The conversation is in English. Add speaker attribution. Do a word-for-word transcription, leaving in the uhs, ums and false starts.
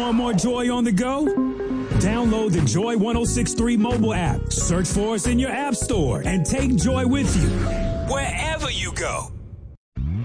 Speaker 1: Want more joy on the go? Download the Joy ten sixty-three mobile app. Search for us in your app store and take Joy with you wherever you go.